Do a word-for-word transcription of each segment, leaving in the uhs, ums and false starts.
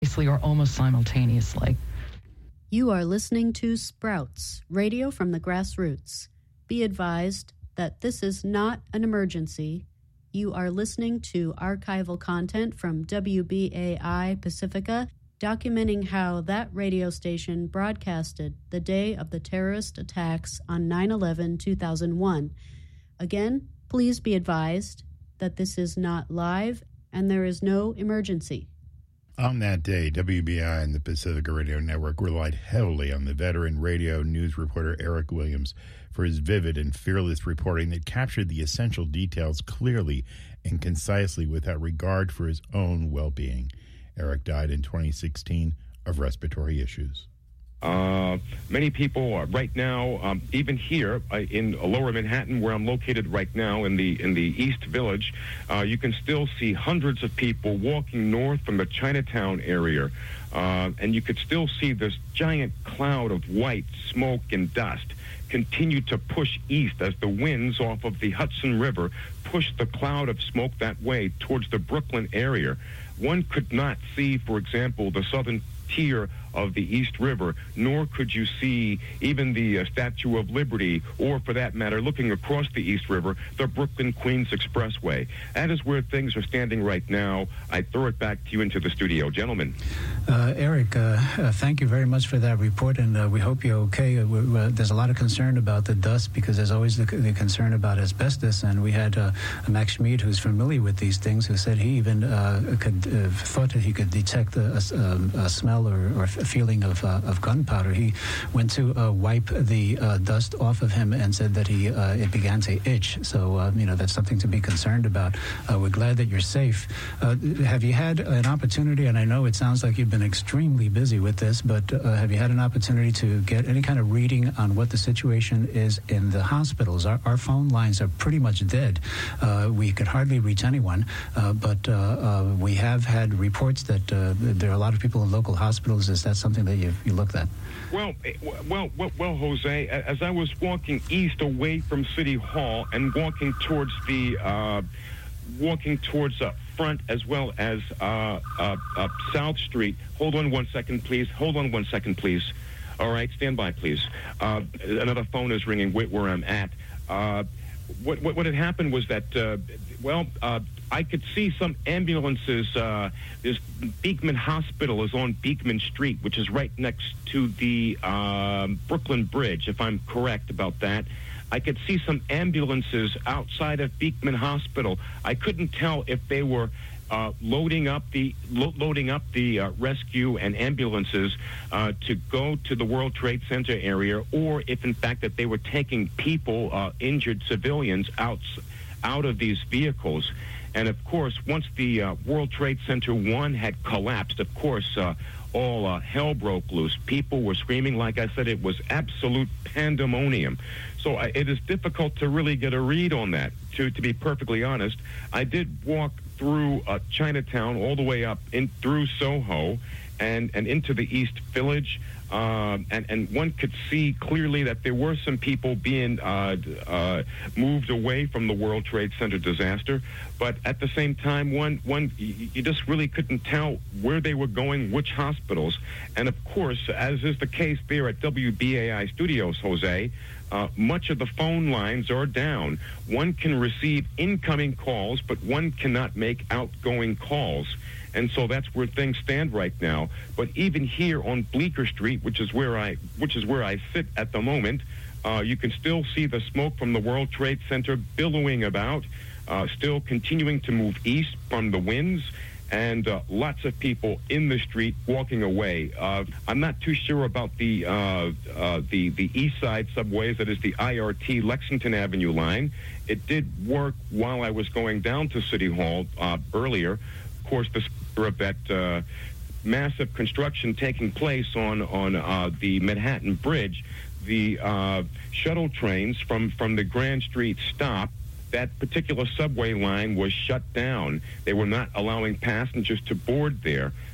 simultaneously or almost simultaneously. You are listening to Sprouts, radio from the grassroots. Be advised that this is not an emergency. You are listening to archival content from W B A I Pacifica, documenting how that radio station broadcasted the day of the terrorist attacks on nine eleven two thousand one. Again, please be advised that this is not live and there is no emergency. On that day, W B I and the Pacifica Radio Network relied heavily on the veteran radio news reporter Eric Williams for his vivid and fearless reporting that captured the essential details clearly and concisely without regard for his own well-being. Eric died in twenty sixteen of respiratory issues. Uh, many people are right now, um, even here uh, in Lower Manhattan, where I'm located right now in the in the East Village, uh, you can still see hundreds of people walking north from the Chinatown area, uh, and you could still see this giant cloud of white smoke and dust continue to push east as the winds off of the Hudson River push the cloud of smoke that way towards the Brooklyn area. One could not see, for example, the southern tier of the East River, nor could you see even the uh, Statue of Liberty, or for that matter, looking across the East River, the Brooklyn-Queens Expressway. That is where things are standing right now. I throw it back to you into the studio. Gentlemen. Uh, Eric, uh, uh, thank you very much for that report, and uh, we hope you're okay. Uh, uh, there's a lot of concern about the dust because there's always the, the concern about asbestos, and we had uh, Max Schmid, who's familiar with these things, who said he even uh, could uh, thought that he could detect a, a, a smell or, or a feeling of, uh, of gunpowder. He went to uh, wipe the uh, dust off of him and said that he uh, it began to itch. So, uh, you know, that's something to be concerned about. Uh, we're glad that you're safe. Uh, have you had an opportunity, and I know it sounds like you've been extremely busy with this, but uh, have you had an opportunity to get any kind of reading on what the situation is in the hospitals? Our, our phone lines are pretty much dead. Uh, we could hardly reach anyone, uh, but uh, uh, we have had reports that uh, there are a lot of people in local hospitals. Is that something that you've, you looked at? Well, well, well, well, Jose, as I was walking east away from City Hall and walking towards the, uh, walking towards uh, front as well as uh, uh, uh, South Street. Hold on one second, please. Hold on one second, please. All right, stand by, please. Uh, another phone is ringing where I'm at. Uh, what, what, what had happened was that, uh, well, uh, I could see some ambulances. Uh, this Beekman Hospital is on Beekman Street, which is right next to the uh, Brooklyn Bridge, if I'm correct about that. I could see some ambulances outside of Beekman Hospital. I couldn't tell if they were uh, loading up the lo- loading up the uh, rescue and ambulances uh, to go to the World Trade Center area, or if in fact that they were taking people, uh, injured civilians, out out of these vehicles. And, of course, once the uh, World Trade Center one had collapsed, of course, uh, all uh, hell broke loose. People were screaming. Like I said, it was absolute pandemonium. So uh, it is difficult to really get a read on that, to, to be perfectly honest. I did walk through uh, Chinatown all the way up in through Soho and, and into the East Village. Uh, and, and one could see clearly that there were some people being uh, uh, moved away from the World Trade Center disaster. But at the same time, one, one you just really couldn't tell where they were going, which hospitals. And, of course, as is the case there at W B A I Studios, Jose, uh, much of the phone lines are down. One can receive incoming calls, but one cannot make outgoing calls. And so that's where things stand right now. But even here on Bleecker Street, which is where I which is where I sit at the moment, uh, you can still see the smoke from the World Trade Center billowing about, uh, still continuing to move east from the winds, and uh, lots of people in the street walking away. Uh, I'm not too sure about the uh, uh, the the East Side subways. That is the I R T Lexington Avenue line. It did work while I was going down to City Hall uh, earlier. Of course, the of that uh, massive construction taking place on on uh, the Manhattan Bridge, the uh, shuttle trains from from the Grand Street stop, that particular subway line was shut down. They were not allowing passengers to board there.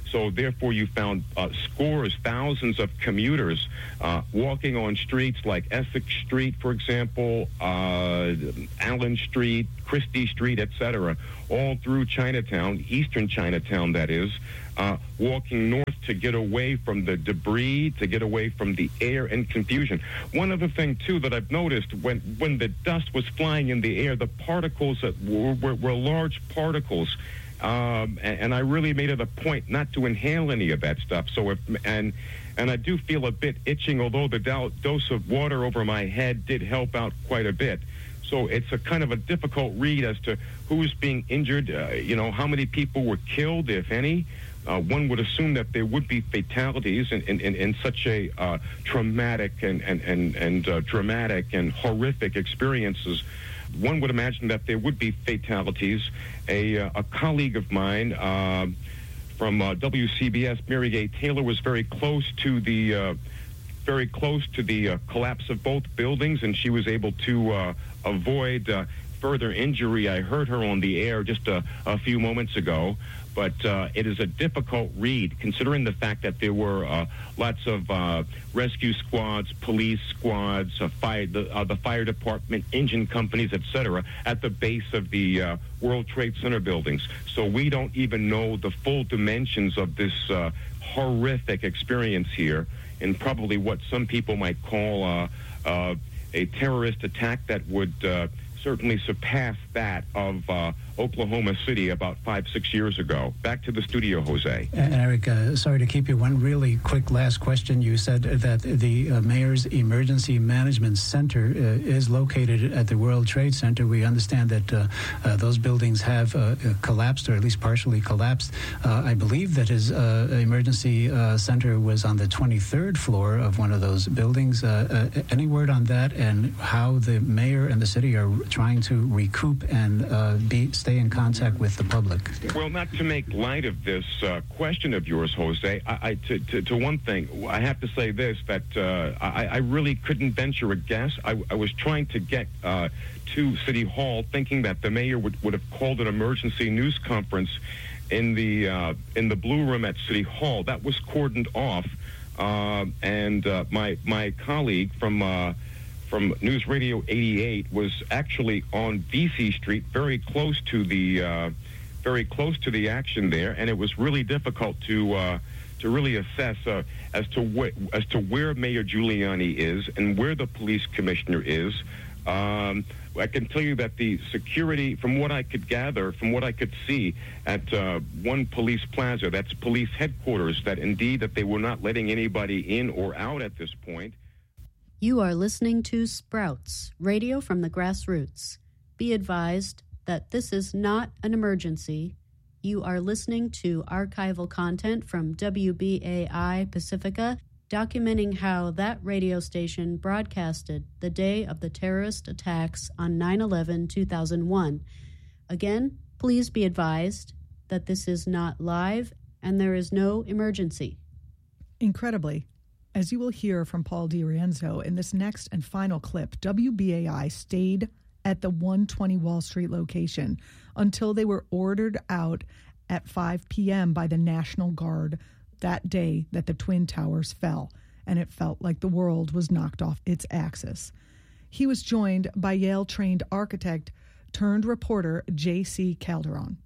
So therefore, you found uh, scores, thousands of commuters uh, walking on streets like Essex Street, for example, uh, Allen Street, Christie Street, et cetera, all through Chinatown, eastern Chinatown, that is, uh, walking north to get away from the debris, to get away from the air and confusion. One other thing, too, that I've noticed, when, when the dust was flying in the air, the particles that were, were, were large particles. Um, and, and I really made it a point not to inhale any of that stuff. So if and and I do feel a bit itching, although the do- dose of water over my head did help out quite a bit. So it's a kind of a difficult read as to who's being injured. Uh, you know, how many people were killed, if any. Uh, one would assume that there would be fatalities in, in, in, in such a uh, traumatic and and and, and uh, dramatic and horrific experiences. One would imagine that there would be fatalities. A, uh, a colleague of mine uh, from uh, W C B S, Mary Gay Taylor, was very close to the uh, very close to the uh, collapse of both buildings, and she was able to uh, avoid uh, further injury. I heard her on the air just a, a few moments ago. But uh, it is a difficult read, considering the fact that there were uh, lots of uh, rescue squads, police squads, uh, fire, the, uh, the fire department, engine companies, et cetera, at the base of the uh, World Trade Center buildings. So we don't even know the full dimensions of this uh, horrific experience here, and probably what some people might call uh, uh, a terrorist attack that would uh, certainly surpass that of uh, Oklahoma City about five, six years ago. Back to the studio, Jose. And Eric, uh, sorry to keep you. One really quick last question. You said that the uh, Mayor's Emergency Management Center uh, is located at the World Trade Center. We understand that uh, uh, those buildings have uh, collapsed, or at least partially collapsed. Uh, I believe that his uh, emergency uh, center was on the twenty-third floor of one of those buildings. Uh, uh, any word on that, and how the mayor and the city are trying to recoup and uh, be stay in contact with the public? Well, not to make light of this uh, question of yours, Jose, I, I, to, to, to one thing, I have to say this, that uh, I, I really couldn't venture a guess. I, I was trying to get uh, to City Hall, thinking that the mayor would, would have called an emergency news conference in the uh, in the Blue Room at City Hall. That was cordoned off, uh, and uh, my my colleague from uh, from News Radio eighty-eight was actually on V C Street, very close to the uh, very close to the action there, and it was really difficult to uh, to really assess uh, as to wh- as to where Mayor Giuliani is and where the police commissioner is. Um, I can tell you that the security, from what I could gather, from what I could see at uh, one police plaza, that's police headquarters, that indeed that they were not letting anybody in or out at this point. You are listening to Sprouts, radio from the grassroots. Be advised that this is not an emergency. You are listening to archival content from W B A I Pacifica, documenting how that radio station broadcasted the day of the terrorist attacks on nine eleven two thousand one. Again, please be advised that this is not live and there is no emergency. Incredibly, as you will hear from Paul DiRienzo in this next and final clip, W B A I stayed at the one twenty Wall Street location until they were ordered out at five p.m. by the National Guard that day that the Twin Towers fell, and it felt like the world was knocked off its axis. He was joined by Yale-trained architect turned reporter J C Calderon.